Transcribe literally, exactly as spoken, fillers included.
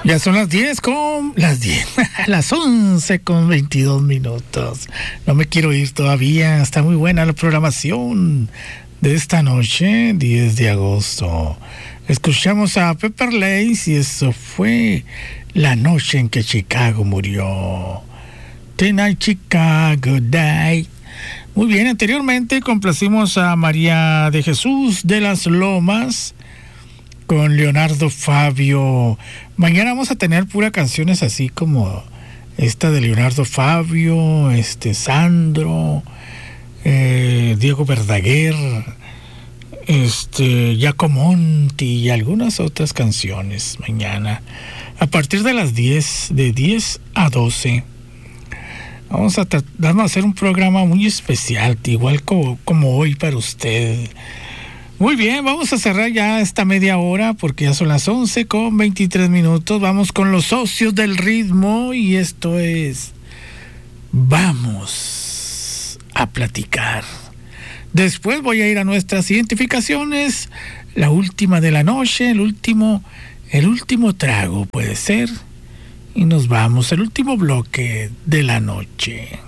Ya son las diez con... Las diez, las once con veintidós minutos. No me quiero ir todavía. Está muy buena la programación de esta noche, diez de agosto. Escuchamos a Pepper Lace y eso fue La noche en que Chicago murió. Tonight Chicago Died. Muy bien, anteriormente complacimos a María de Jesús de las Lomas con Leonardo Fabio. Mañana vamos a tener pura canciones así como esta de Leonardo Fabio, este Sandro, eh, Diego Verdaguer, este Giacomonti y algunas otras canciones mañana a partir de las diez, de diez a doce. Vamos a tratar de hacer un programa muy especial, igual como, como hoy para usted. Muy bien, vamos a cerrar ya esta media hora porque ya son las once con veintitrés minutos. Vamos con los socios del ritmo y esto es Vamos a platicar. Después voy a ir a nuestras identificaciones, la última de la noche, el último, el último trago puede ser, y nos vamos, el último bloque de la noche.